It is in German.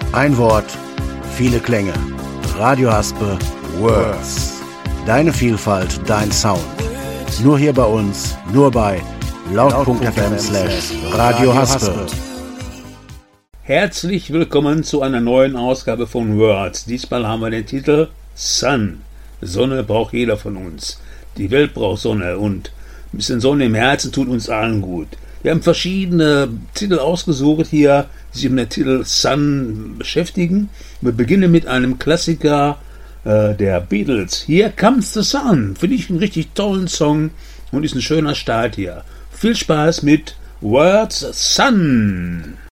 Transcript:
Ein Wort, viele Klänge. Radio Haspe Words. Deine Vielfalt, dein Sound. Nur hier bei uns, nur bei laut.fm/Radio Haspe. Herzlich willkommen zu einer neuen Ausgabe von Words. Diesmal haben wir den Titel Sun. Sonne braucht jeder von uns. Die Welt braucht Sonne und ein bisschen Sonne im Herzen tut uns allen gut. Wir haben verschiedene Titel ausgesucht hier, die sich mit dem Titel Sun beschäftigen. Wir beginnen mit einem Klassiker der Beatles. Here Comes the Sun. Finde ich einen richtig tollen Song und ist ein schöner Start hier. Viel Spaß mit Words Sun.